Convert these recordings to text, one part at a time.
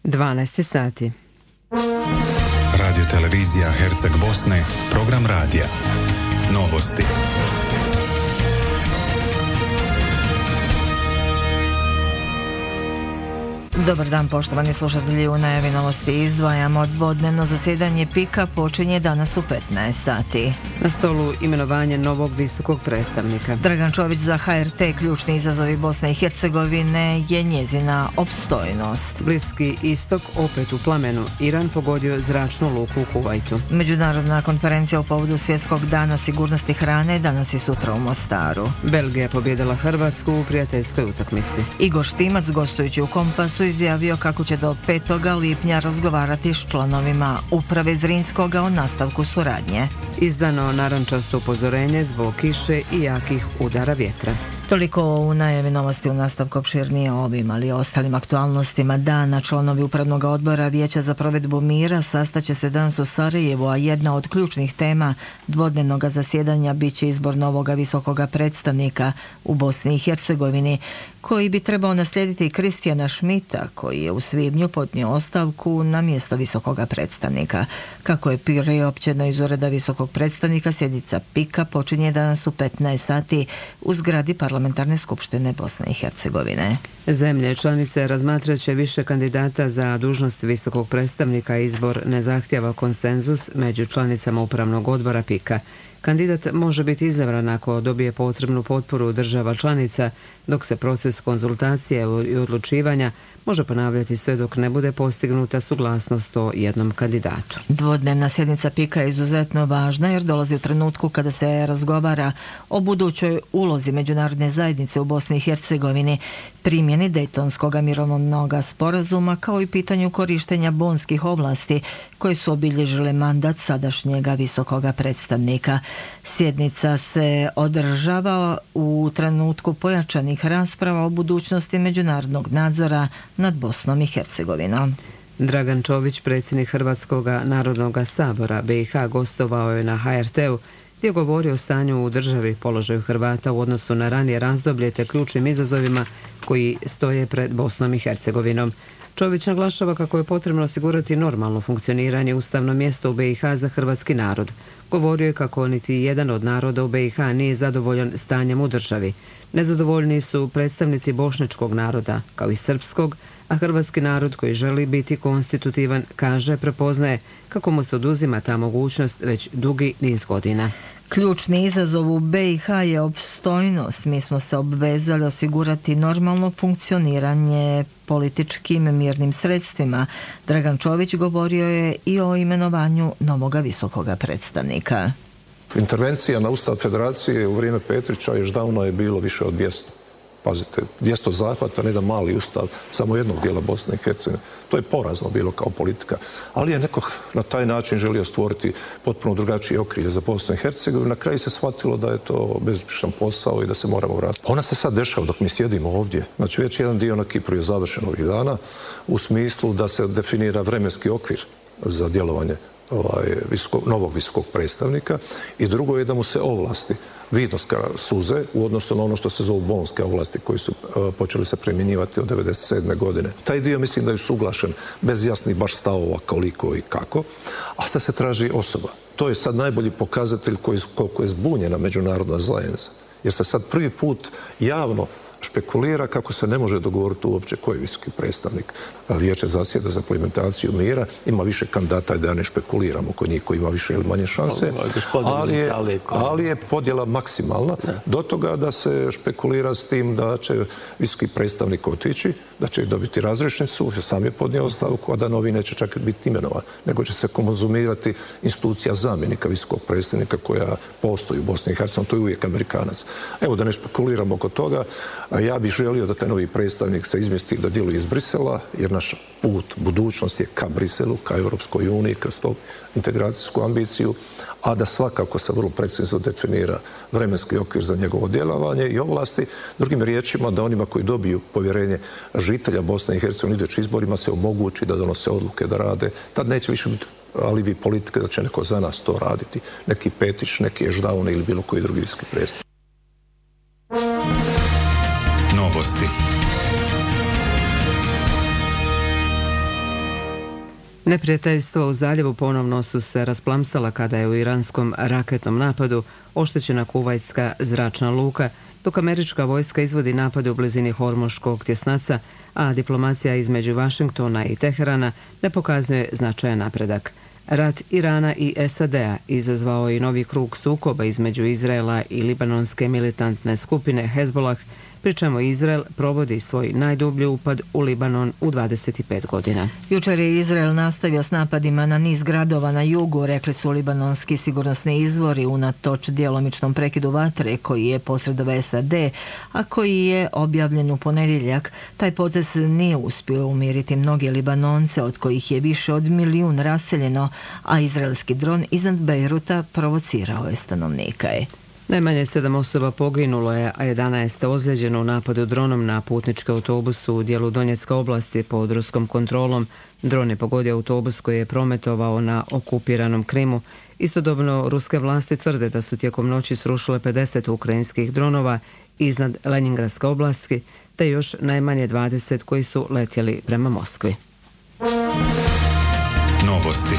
12 sati. Radio televizija Herceg Bosne, program radija. Novosti. Dobar dan, poštovani slušatelji, u najavi novosti izdvajamo dvodnevno zasjedanje PIK-a počinje danas u 15 sati. Na stolu imenovanje novog visokog predstavnika. Dragan Čović za HRT, ključni izazovi Bosne i Hercegovine je njezina opstojnost. Bliski istok opet u plamenu. Iran pogodio zračnu luku u Kuvajtu. Međunarodna konferencija u povodu Svjetskog dana sigurnosti hrane danas i sutra u Mostaru. Belgija pobjedila Hrvatsku u prijateljskoj utakmici. Igor Štimac, gostujući u Kompasu, izjavio kako će do 5. lipnja razgovarati s članovima uprave Zrinskoga o nastavku suradnje. Izdano narančasto upozorenje zbog kiše i jakih udara vjetra. Toliko u najavi novosti, u nastavku opširnije ovim, ali i ostalim aktualnostima dana. Članovi upravnog odbora Vijeća za provedbu mira sastaće se danas u Sarajevu, a jedna od ključnih tema dvodnevnog zasjedanja bit će izbor novoga visokoga predstavnika u Bosni i Hercegovini, koji bi trebao naslijediti Kristijana Šmita, koji je u svibnju podnio ostavku na mjesto visokoga predstavnika. Kako je priopćeno iz ureda visokog predstavnika, sjednica PIK-a počinje danas u 15 sati u zgradi Parlamentarne skupštine Bosne i Hercegovine. Zemlje članice razmatrat će više kandidata za dužnost visokog predstavnika. Izbor ne zahtijeva konsenzus među članicama upravnog odbora PIK-a. Kandidat može biti izabran ako dobije potrebnu potporu država članica, dok se proces konzultacije i odlučivanja može ponavljati sve dok ne bude postignuta suglasnost o jednom kandidatu. Dvodnevna sjednica PIK-a je izuzetno važna jer dolazi u trenutku kada se razgovara o budućoj ulozi međunarodne zajednice u Bosni i Hercegovini, primjeni Dejtonskog mirovnog sporazuma, kao i pitanju korištenja bonskih ovlasti koje su obilježile mandat sadašnjega visokoga predstavnika. Sjednica se održava u trenutku pojačanih rasprava o budućnosti međunarodnog nadzora nad Bosnom i Hercegovinom. Dragan Čović, predsjednik Hrvatskog narodnog sabora BiH, gostovao je na HRT-u gdje je govorio o stanju u državi, položaju Hrvata u odnosu na ranije razdoblje te ključnim izazovima koji stoje pred Bosnom i Hercegovinom. Čović naglašava kako je potrebno osigurati normalno funkcioniranje ustavno mjesto u BiH za hrvatski narod. Govorio je kako niti jedan od naroda u BiH nije zadovoljan stanjem u državi. Nezadovoljni su predstavnici bošnjačkog naroda, kao i srpskog, a hrvatski narod koji želi biti konstitutivan, kaže, prepoznaje kako mu se oduzima ta mogućnost već dugi niz godina. Ključni izazov u BiH je opstojnost. Mi smo se obvezali osigurati normalno funkcioniranje političkim mirnim sredstvima. Dragan Čović govorio je i o imenovanju novoga visokoga predstavnika. Intervencija na Ustav Federacije u vrijeme Petrića još davno je bilo više od 200. Pazite, 200 zahvata, ne da mali ustav, samo jednog dijela Bosne i Hercegovine. To je porazno bilo kao politika. Ali je neko na taj način želio stvoriti potpuno drugačije okrilje za Bosnu i Hercegovinu. Na kraju se shvatilo da je to bezuspješan posao i da se moramo vratiti. Ona se sad dešava dok mi sjedimo ovdje. Znači, već jedan dio na Kipru je završen ovih dana u smislu da se definira vremenski okvir za djelovanje novog visokog predstavnika i drugo je da mu se ovlasti vidno suze u odnosu na ono što se zovu bonske ovlasti koji su počeli se primjenjivati od 1997. godine. Taj dio mislim da je suglašen bez jasnih baš stavova koliko i kako, a sad se traži osoba. To je sad najbolji pokazatelj koliko je zbunjena međunarodna zajednica. Jer se sad prvi put javno špekulira kako se ne može dogovoriti uopće koji je visoki predstavnik. Vijeće zasjeda za implementaciju mira, ima više kandidata, da ne špekuliramo kod njih koji ima više ili manje šanse, ali je podjela maksimalna do toga da se špekulira s tim da će visoki predstavnik otići, da će dobiti razrješnicu, sam je podnio ostavku, a da novi neće čak biti imenovan, nego će se konzumirati institucija zamjenika visokog predstavnika koja postoji u Bosni i Hercegovini, to je uvijek Amerikanac. Evo da ne špekuliramo oko toga, ja bih želio da taj novi predstavnik se izmjesti da djeluje iz Brisela, jer naš put, budućnost je ka Briselu, ka Europskoj uniji, kroz to integracijsku ambiciju, a da svakako se vrlo precizno definira vremenski okvir za njegovo djelovanje i ovlasti. Drugim riječima, da onima koji dobiju povjerenje žitelja Bosne i Hercegovine idući izborima se omogući da donose odluke, da rade. Tad neće više biti alibi politike da će neko za nas to raditi. Neki Petić, neki Ježdaun ili bilo koji drugi visoki predstavnik. Novosti. Neprijateljstva u zaljevu ponovno su se rasplamsala kada je u iranskom raketnom napadu oštećena kuvajtska zračna luka, dok američka vojska izvodi napade u blizini Hormuškog tjesnaca, a diplomacija između Vašingtona i Teherana ne pokazuje značajan napredak. Rat Irana i SAD-a izazvao i novi krug sukoba između Izraela i libanonske militantne skupine Hezbollah, pri čemu Izrael provodi svoj najdublji upad u Libanon u 25 godina. Jučer je Izrael nastavio s napadima na niz gradova na jugu, rekli su libanonski sigurnosni izvori, unatoč djelomičnom prekidu vatre koji je posredovao SAD, a koji je objavljen u ponedjeljak. Taj potez nije uspio umiriti mnoge Libanonce, od kojih je više od 1 milijun raseljeno, a izraelski dron iznad Bejruta provocirao je stanovnike. Najmanje 7 osoba poginulo je, a 11 ozlijeđeno u napadu dronom na putnički autobus u dijelu Donjecke oblasti pod ruskom kontrolom. Dron je pogodio autobus koji je prometovao na okupiranom Krimu. Istodobno, ruske vlasti tvrde da su tijekom noći srušile 50 ukrajinskih dronova iznad Leningradske oblasti, te još najmanje 20 koji su letjeli prema Moskvi. Novosti.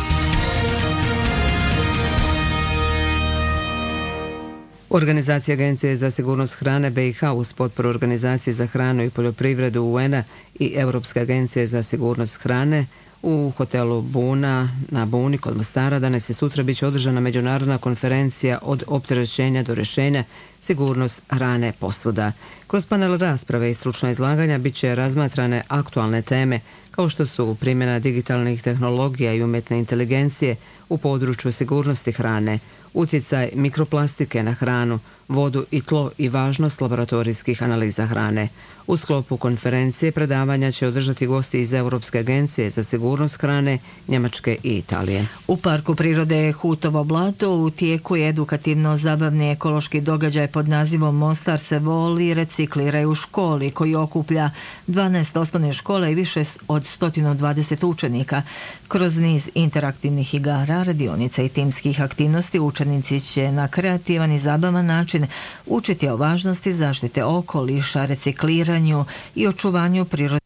Organizacija Agencije za sigurnost hrane BiH uz potporu Organizacije za hranu i poljoprivredu UN-a i Europske agencije za sigurnost hrane u hotelu Buna na Buni kod Mostara danas i sutra bit će održana međunarodna konferencija od opterećenja do rješenja sigurnost hrane posvuda. Kroz panel rasprave i stručna izlaganja bit će razmatrane aktualne teme kao što su primjena digitalnih tehnologija i umjetne inteligencije u području sigurnosti hrane, utjecaj mikroplastike na hranu, vodu i tlo i važnost laboratorijskih analiza hrane. U sklopu konferencije predavanja će održati gosti iz Europske agencije za sigurnost hrane, Njemačke i Italije. U parku prirode Hutovo blato u tijeku je edukativno-zabavni ekološki događaj pod nazivom Mostar se voli, recikliraj u školi, koji okuplja 12 osnovne škole i više od 120 učenika. Kroz niz interaktivnih igara, radionica i timskih aktivnosti učenici će na kreativan i zabavan način učiti o važnosti zaštite okoliša, recikliranju i očuvanju prirode